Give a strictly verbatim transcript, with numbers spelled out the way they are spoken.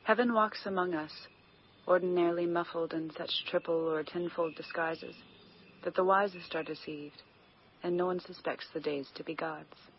Heaven walks among us, ordinarily muffled in such triple or tenfold disguises that the wisest are deceived, and no one suspects the days to be God's.